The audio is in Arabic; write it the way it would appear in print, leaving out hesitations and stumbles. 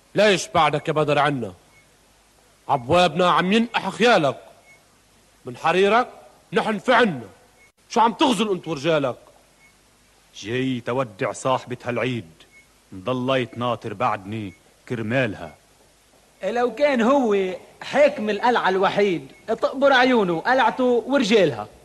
ليش بعدك يا بدر عنا؟ عبوابنا عم ينقح خيالك، من حريرك نحن في عنا. شو عم تغزل انت ورجالك؟ جاي تودع صاحبة هالعيد، ضليت ناطر بعدني كرمالها. لو كان هو حاكم القلعة الوحيد تقبر عيونه قلعته ورجالها.